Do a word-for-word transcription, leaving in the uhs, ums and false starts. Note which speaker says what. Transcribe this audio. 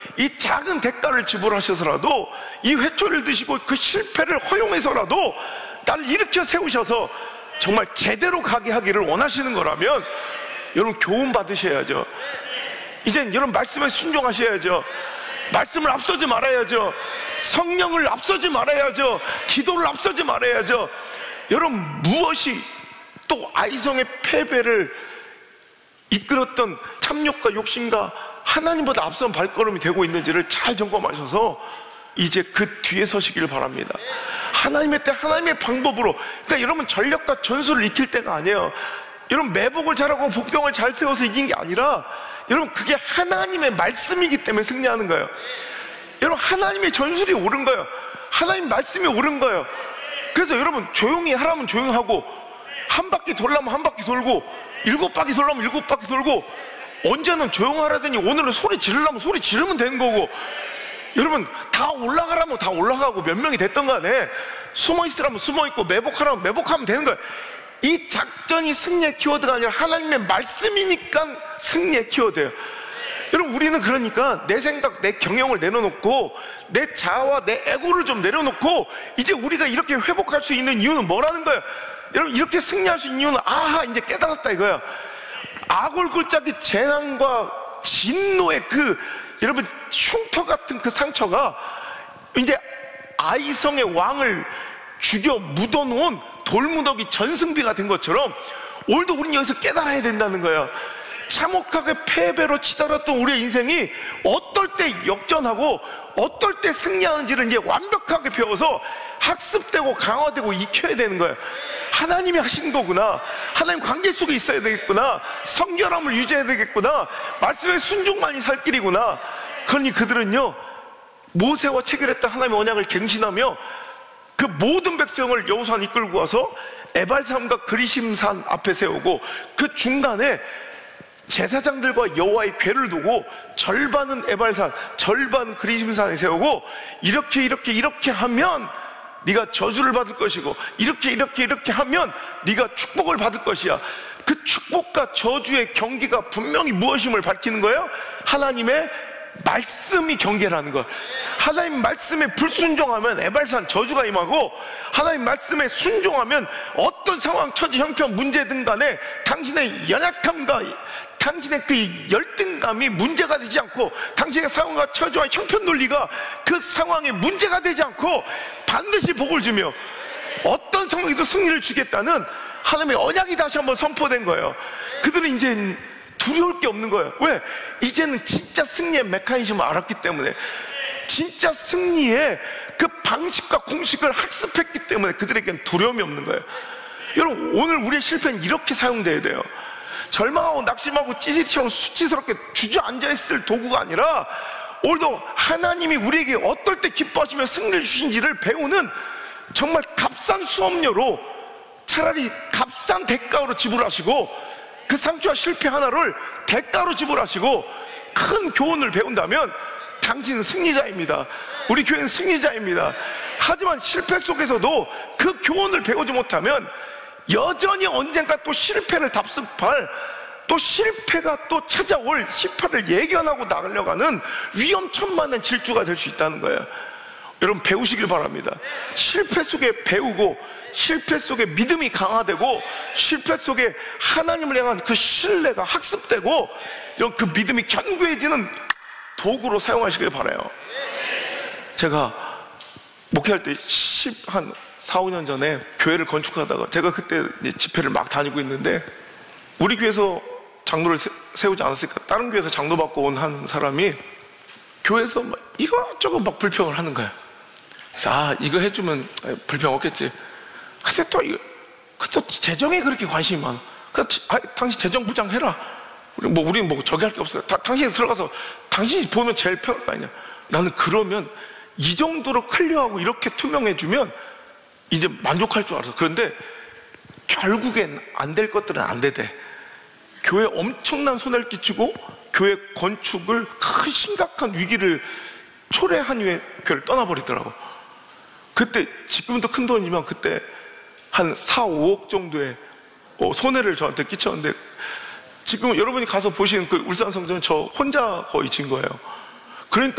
Speaker 1: 이 작은 대가를 지불하셔서라도 이 회초리를 드시고 그 실패를 허용해서라도 나를 일으켜 세우셔서 정말 제대로 가게 하기를 원하시는 거라면 여러분 교훈 받으셔야죠. 이젠 여러분 말씀에 순종하셔야죠. 말씀을 앞서지 말아야죠. 성령을 앞서지 말아야죠. 기도를 앞서지 말아야죠. 여러분 무엇이 또 아이성의 패배를 이끌었던 탐욕과 욕심과 하나님보다 앞선 발걸음이 되고 있는지를 잘 점검하셔서 이제 그 뒤에 서시길 바랍니다. 하나님의 때 하나님의 방법으로. 그러니까 여러분 전력과 전술을 익힐 때가 아니에요. 여러분 매복을 잘하고 복병을 잘 세워서 이긴 게 아니라 여러분 그게 하나님의 말씀이기 때문에 승리하는 거예요. 여러분 하나님의 전술이 옳은 거예요. 하나님 말씀이 옳은 거예요. 그래서 여러분 조용히 하라면 조용히 하고 한 바퀴 돌라면 한 바퀴 돌고 일곱 바퀴 돌라면 일곱 바퀴 돌고 언제는 조용하라더니 오늘은 소리 지르려면 소리 지르면 되는 거고 여러분 다 올라가라면 다 올라가고 몇 명이 됐던 간에 숨어 있으라면 숨어 있고 매복하라면 매복하면 되는 거예요. 이 작전이 승리의 키워드가 아니라 하나님의 말씀이니까 승리의 키워드예요. 여러분 우리는 그러니까 내 생각, 내 경영을 내려놓고 내 자아와 내 에고를 좀 내려놓고 이제 우리가 이렇게 회복할 수 있는 이유는 뭐라는 거예요? 여러분 이렇게 승리할 수 있는 이유는 아하 이제 깨달았다 이거예요. 아골골짜기 재난과 진노의 그 여러분 흉터 같은 그 상처가 이제 아이성의 왕을 죽여 묻어놓은 돌무더기 전승비가 된 것처럼 오늘도 우리는 여기서 깨달아야 된다는 거예요. 참혹하게 패배로 치달았던 우리의 인생이 어떨 때 역전하고 어떨 때 승리하는지를 이제 완벽하게 배워서 학습되고 강화되고 익혀야 되는 거예요. 하나님이 하시는 거구나. 하나님 관계 속에 있어야 되겠구나. 성결함을 유지해야 되겠구나. 말씀에 순종만이 살 길이구나. 그러니 그들은요 모세와 체결했던 하나님의 언약을 갱신하며 그 모든 백성을 여호수아는 이끌고 와서 에발산과 그리심산 앞에 세우고 그 중간에 제사장들과 여호와의 궤를 두고 절반은 에발산, 절반은 그리심산에 세우고 이렇게 이렇게 이렇게 하면 네가 저주를 받을 것이고 이렇게 이렇게 이렇게 하면 네가 축복을 받을 것이야. 그 축복과 저주의 경계가 분명히 무엇임을 밝히는 거예요. 하나님의 말씀이 경계라는 거. 하나님 말씀에 불순종하면 에발산 저주가 임하고 하나님 말씀에 순종하면 어떤 상황, 처지, 형편, 문제든 간에 당신의 연약함과 당신의 그 열등감이 문제가 되지 않고 당신의 상황과 처지와 형편 논리가 그 상황에 문제가 되지 않고 반드시 복을 주며 어떤 상황에도 승리를 주겠다는 하나님의 언약이 다시 한번 선포된 거예요. 그들은 이제 두려울 게 없는 거예요. 왜? 이제는 진짜 승리의 메커니즘을 알았기 때문에 진짜 승리의 그 방식과 공식을 학습했기 때문에 그들에겐 두려움이 없는 거예요. 여러분 오늘 우리의 실패는 이렇게 사용돼야 돼요. 절망하고 낙심하고 찌질처럼 수치스럽게 주저앉아있을 도구가 아니라 오늘도 하나님이 우리에게 어떨 때 기뻐하시며 승리를 주신지를 배우는 정말 값싼 수업료로 차라리 값싼 대가로 지불하시고 그 상처와 실패 하나를 대가로 지불하시고 큰 교훈을 배운다면 당신은 승리자입니다. 우리 교회는 승리자입니다. 하지만 실패 속에서도 그 교훈을 배우지 못하면 여전히 언젠가 또 실패를 답습할 또 실패가 또 찾아올 시파를 예견하고 나가려가는 위험천만한 질주가 될 수 있다는 거예요. 여러분 배우시길 바랍니다. 실패 속에 배우고 실패 속에 믿음이 강화되고 실패 속에 하나님을 향한 그 신뢰가 학습되고 이런 그 믿음이 견고해지는 도구로 사용하시길 바라요. 제가 목회할 때 한 사, 오 년 전에 교회를 건축하다가 제가 그때 집회를 막 다니고 있는데 우리 교회에서 장로를 세우지 않았으니까 다른 교회에서 장로 받고 온 한 사람이 교회에서 막 이것저것 막 불평을 하는 거야. 그래서 아 이거 해주면 불평 없겠지. 근데 또 이거 또 재정에 그렇게 관심이 많아. 그래서 아, 당신 재정부장 해라. 우리 뭐 우리는 뭐 저기 할 게 없어요. 다, 당신이 들어가서 당신이 보면 제일 편할 거 아니냐. 나는 그러면 이 정도로 클리어하고 이렇게 투명해주면 이제 만족할 줄 알았어. 그런데 결국엔 안 될 것들은 안 되대. 교회에 엄청난 손해를 끼치고 교회 건축을 큰 심각한 위기를 초래한 후에 교회를 떠나버리더라고. 그때 지금도 큰 돈이지만 그때 한 사, 오억 정도의 손해를 저한테 끼쳤는데 지금 여러분이 가서 보시는 그 울산 성전은 저 혼자 거의 진 거예요. 그러니까